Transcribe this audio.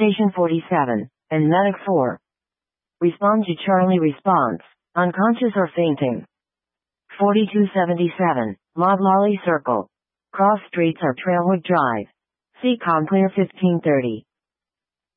Station 47, and Medic 4. Respond to Charlie response, unconscious or fainting. 4277, Loblolly Circle. Cross streets or Trailwood Drive. Seacon clear 1530.